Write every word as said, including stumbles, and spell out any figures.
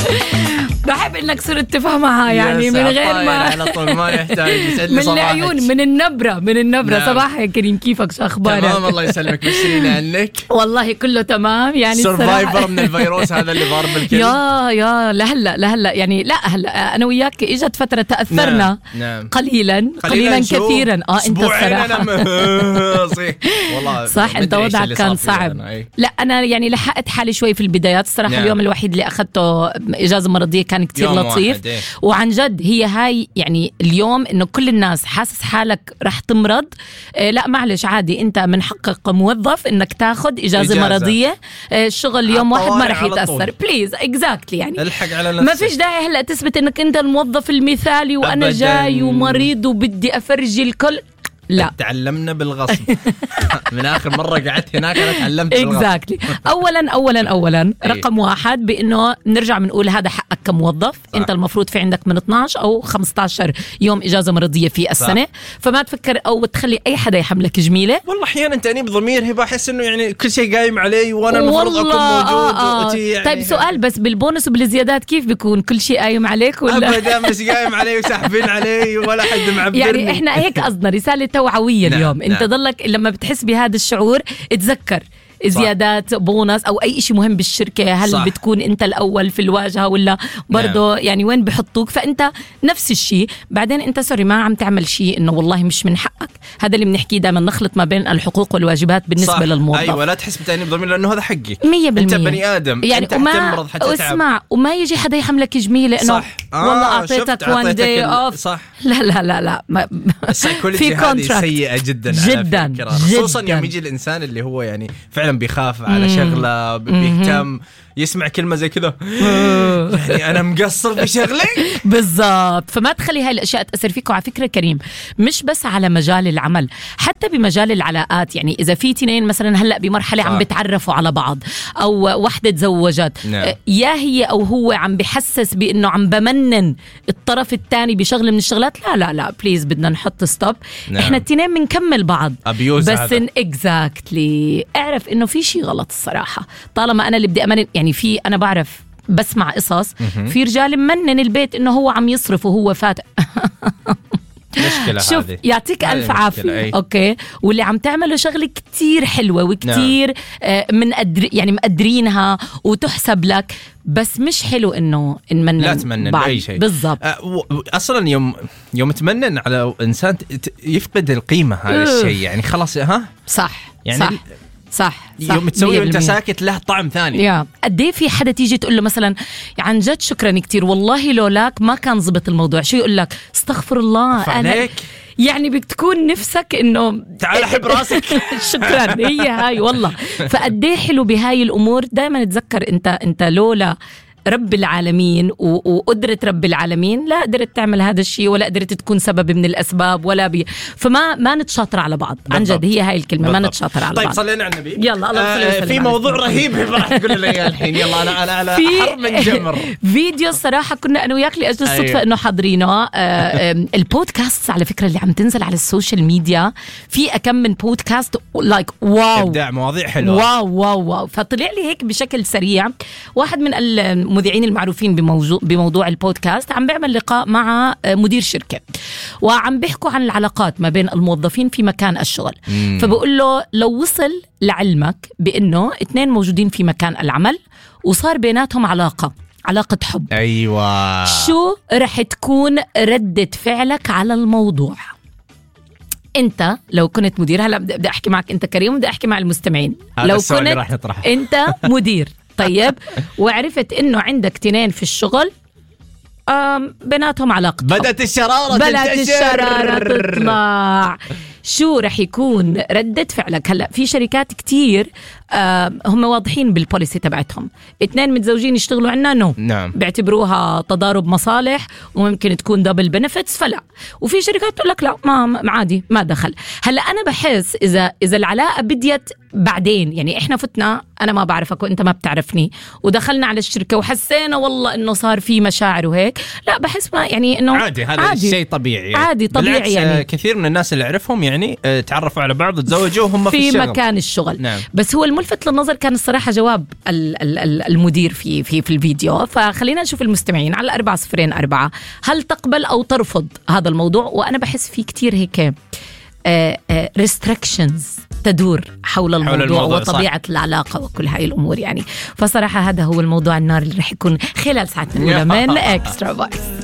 بحب انك صرت تفهمها يعني من غير ما على طول ما يحتاج يسأل لي من صباحك. العيون من النبرة من النبرة نعم. صباح يا كريم كيفك شو أخبارك؟ تمام الله يسلمك بشرين عنك. والله كله تمام يعني سرفايفر من الفيروس هذا اللي ضارب الكل. يا يا لهلا لهلا يعني لا هلا أنا وياك إجت فترة تأثرنا نعم. نعم. قليلا قليلا كثيرا اه انت الصراحة والله صح انت وضعك كان صعب. أنا لا انا يعني لحقت حالي شوي في البدايات الصراحة. نعم. اليوم الوحيد اللي أخذته إجازة مرضية كان كتير لطيف. إيه؟ وعن جد هي هاي يعني اليوم إنه كل الناس حاسس حالك رح تمرض. آه لا معلش عادي أنت من حقك كموظف إنك تاخد إجازة, إجازة. مرضية. آه الشغل يوم واحد ما رح يتأثر بليز اكزاكتلي يعني الحق على نفسك. ما فيش داعي هلأ تثبت إنك أنت الموظف المثالي وأنا أبداً. جاي ومريض وبدي أفرجي الكل. لا تعلمنا بالغصب. من آخر مرة قعدت هناك أنا تعلمت بالغصب. exactly. أولا أولا أولا رقم واحد بأنه نرجع بنقول هذا حقك كموظف. صح. أنت المفروض في عندك من اثناشر أو خمسة عشر يوم إجازة مرضية في السنة. صح. فما تفكر أو تخلي أي حدا يحملك جميلة. والله أحيانا تأنيب ضمير هي بحس إنه يعني كل شيء قايم علي وأنا المفروض أكون موجود. آه آه. يعني طيب سؤال بس بالبونس وبالزيادات كيف بيكون كل شيء قايم عليك ولا؟ أبدا مش قايم علي وسحبين علي ولا حد معبرني. يعني إحنا هيك قصدنا رسالة توعوية. نعم. اليوم. نعم. انت ضلك لما بتحس بهذا الشعور اتذكر زيادات بونص او اي شيء مهم بالشركه. هل صح. بتكون انت الاول في الواجهه ولا برضه؟ نعم. يعني وين بحطوك؟ فانت نفس الشيء بعدين انت سوري ما عم تعمل شيء انه والله مش من حقك. هذا اللي بنحكيه دائما نخلط ما بين الحقوق والواجبات بالنسبه صح. للموظف. ايوه لا تحس بتأنيب ضمير لانه هذا حقك مية بالمية. انت بني ادم يعني انت وما تمرض حتى اسمع وما يجي حدا يحملك جميله انه آه والله اعطيتك وان داي اوف. صح. لا لا لا لا ما السايكولوجي هذه سيئه جدا جدا على خصوصا يوم يجي الانسان اللي هو يعني فعلا بيخاف على شغله بيهتم يسمع كلمة زي كذا يعني أنا مقصر بشغلي بالضبط. فما تخلي هاي الأشياء تأثر فيك. وعلى فكرة كريم مش بس على مجال العمل حتى بمجال العلاقات. يعني إذا في تنين مثلا هلأ بمرحلة صح. عم بتعرفوا على بعض أو وحدة تزوجت. نعم. يا هي أو هو عم بحسس بأنه عم بمنن الطرف الثاني بشغل من الشغلات. لا لا لا بليز بدنا نحط ستوب. نعم. إحنا التنين بنكمل بعض بس إن إكزاكتلي اعرف إنه في شيء غلط الصراحة. طالما أنا اللي بدي أمن يعني في أنا بعرف بسمع قصص في رجال منن البيت إنه هو عم يصرف وهو فات مشكلة. شوف هذه يعطيك ألف عافية. أوكي واللي عم تعمله شغلة كتير حلوة وكتير نعم. آه من أدري يعني مقدرينها وتحسب لك بس مش حلو إنه نمنن لا تمنن بأي شيء بالضبط. أه أصلا يوم يوم تمنن على إنسان يفقد القيمة هذا الشيء يعني خلاص ها صح يعني صح صح, صح يوم تسوي وانت ساكت له طعم ثاني. يا قد ايه في حدا تيجي تقول له مثلا عن جد شكرا كتير والله لولاك ما كان زبط الموضوع. شو يقول لك استغفر الله انا يعني بتكون نفسك انه تعال حب راسك شكرا هي هاي والله. فقد ايه حلو بهاي الامور. دائما تذكر انت انت لولا رب العالمين وقدرة رب العالمين لا قدرت تعمل هذا الشيء ولا قدرت تكون سبب من الأسباب ولا بي فما ما نتشاطر على بعض. عن جد هي هاي الكلمة بالضبط. ما نتشاطر على طيب بعض. طيب صلينا على النبي. يلا الله آه في موضوع رهيب راح تقول لي الحين. يلا أنا أنا على حر من جمر. فيديو الصراحة كنا أنا وياك لأجل الصدفة أيوه. إنه حاضرينه. آه البودكاست على فكرة اللي عم تنزل على السوشيال ميديا في أكم من بودكاست لايك واو إبداع مواضيع حلوة واو واو واو. فطلع لي هيك بشكل سريع واحد من المذيعين المعروفين بموضوع بموضوع البودكاست عم بيعمل لقاء مع مدير شركة وعم بيحكوا عن العلاقات ما بين الموظفين في مكان الشغل. مم. فبقول له لو وصل لعلمك بأنه اثنين موجودين في مكان العمل وصار بيناتهم علاقة علاقة حب أيوة شو رح تكون ردة فعلك على الموضوع؟ انت لو كنت مدير هلا بدي احكي معك انت كريم بدي احكي مع المستمعين. لو كنت انت مدير طيب وعرفت انه عندك تنين في الشغل بيناتهم علاقة بدأت الشرارة بدأت الشرارة تطلع شو رح يكون ردة فعلك؟ هلأ في شركات كتير هم واضحين بالبوليسي تبعتهم اثنين متزوجين يشتغلوا عنا نو نعم. بيعتبروها تضارب مصالح وممكن تكون دبل بنفتس فلا. وفي شركات تقول لك لا ما عادي ما دخل. هلأ أنا بحس إذا إذا العلاقة بديت بعدين يعني إحنا فتنا، أنا ما بعرفك وإنت ما بتعرفني، ودخلنا على الشركة وحسينا والله إنه صار في مشاعر وهيك، لا بحس ما يعني إنه عادي، هذا شيء طبيعي عادي طبيعي يعني. كثير من الناس اللي أعرفهم يعني تعرفوا على بعض وتزوجوا هم في, في الشغل. مكان الشغل. نعم. بس هو الملفت للنظر كان الصراحة جواب المدير في في في الفيديو. فخلينا نشوف المستمعين على أربعة صفرين أربعة، هل تقبل أو ترفض هذا الموضوع؟ وأنا بحس في كتير هيك restrictions تدور حول الموضوع, حول الموضوع وطبيعة صح. العلاقة وكل هاي الأمور يعني. فصراحة هذا هو الموضوع النار اللي رح يكون خلال ساعتنا الأولى من إكسترا فويس.